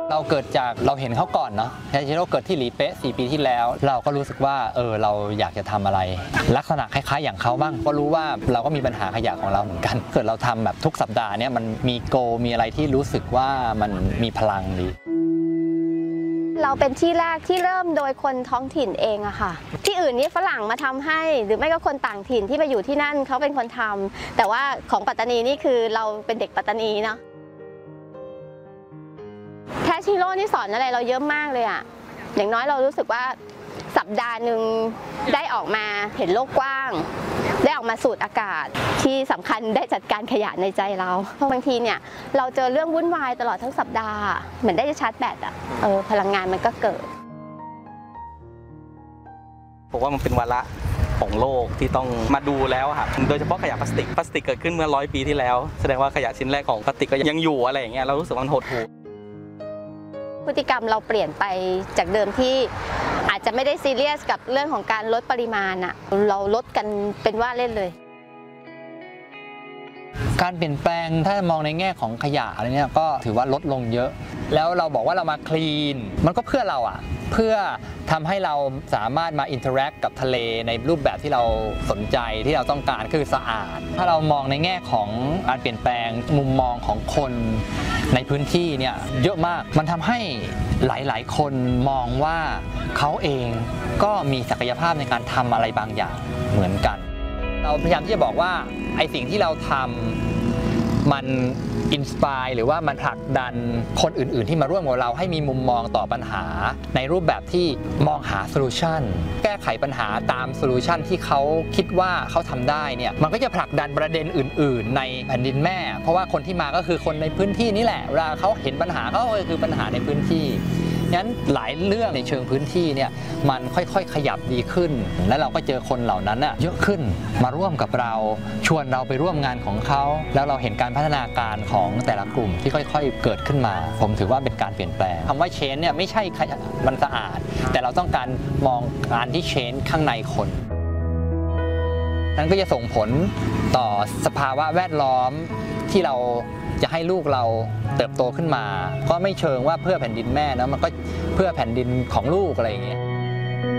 เราเกิดจากเราเห็นเขาก่อนเนาะแทชิโร่เกิดที่หลีเป๊ะ4 ปีที่แล้วเราก็รู้สึกว่าเราอยากจะทำอะไรลักษณะคล้ายๆอย่างเขาบ้างก็รู้ว่าเราก็มีปัญหาขยะของเราเหมือนกันเกิดเราทำแบบทุกสัปดาห์เนี่ยมันมีโกมีอะไรที่รู้สึกว่ามันมีพลังดีเราเป็นที่แรกที่เริ่มโดยคนท้องถิ่นเองอะค่ะที่อื่นนี่ฝรั่งมาทำให้หรือไม่ก็คนต่างถิ่นที่มาอยู่ที่นั่นเขาเป็นคนทำแต่ว่าของปัตตานีนี่คือเราเป็นเด็กปัตตานีเนาะแทชิโร่นี่สอนอะไรเราเยอะมากเลยอะอย่างน้อยเรารู้สึกว่าสัปดาห์หนึ่งได้ออกมาเห็นโลกกว้างได้ออกมาสูดอากาศที่สำคัญได้จัดการขยะในใจเราบางทีเนี่ยเราเจอเรื่องวุ่นวายตลอดทั้งสัปดาห์เหมือนได้ชาร์จแบตพลังงานมันก็เกิดผมว่ามันเป็นวาระของโลกที่ต้องมาดูแล้วครับโดยเฉพาะขยะพลาสติกเกิดขึ้นเมื่อ100 ปีที่แล้วแสดงว่าขยะชิ้นแรกของพลาสติกก็ยังอยู่อะไรอย่างเงี้ยเรารู้สึกมันหดหู่พฤติกรรมเราเปลี่ยนไปจากเดิมที่อาจจะไม่ได้ซีเรียสกับเรื่องของการลดปริมาณเราลดกันเป็นว่าเล่นเลยการเปลี่ยนแปลงถ้ามองในแง่ของขยะอะไรเนี่ยก็ถือว่าลดลงเยอะแล้วเราบอกว่าเรามาคลีนมันก็เพื่อเราเพื่อทำให้เราสามารถมาอินเทอร์แอคกับทะเลในรูปแบบที่เราสนใจที่เราต้องการคือสะอาดถ้าเรามองในแง่ของการเปลี่ยนแปลงมุมมองของคนในพื้นที่เนี่ยเยอะมากมันทำให้หลายๆคนมองว่าเขาเองก็มีศักยภาพในการทำอะไรบางอย่างเหมือนกันเราพยายามที่จะบอกว่าไอ้สิ่งที่เราทำมันอินสปายหรือว่ามันผลักดันคนอื่นๆที่มาร่วมกับเราให้มีมุมมองต่อปัญหาในรูปแบบที่มองหาโซลูชันแก้ไขปัญหาตามโซลูชันที่เขาคิดว่าเขาทำได้เนี่ยมันก็จะผลักดันประเด็นอื่นๆในแผ่นดินแม่เพราะว่าคนที่มาก็คือคนในพื้นที่นี่แหละเวลาเขาเห็นปัญหาก็คือปัญหาในพื้นที่งั้นหลายเรื่องในเชิงพื้นที่เนี่ยมันค่อยๆขยับดีขึ้นและเราก็เจอคนเหล่านั้นเยอะขึ้นมาร่วมกับเราชวนเราไปร่วมงานของเขาแล้วเราเห็นการพัฒนาการของแต่ละกลุ่มที่ค่อยๆเกิดขึ้นมาผมถือว่าเป็นการเปลี่ยนแปลงคำว่าเชนเนี่ยไม่ใช่มันสะอาดแต่เราต้องการมองการที่เชนข้างในคนนั้นก็จะส่งผลต่อสภาวะแวดล้อมที่เราจะให้ลูกเราเติบโตขึ้นมาก็ไม่เชิงว่าเพื่อแผ่นดินแม่นะมันก็เพื่อแผ่นดินของลูกอะไรอย่างเงี้ย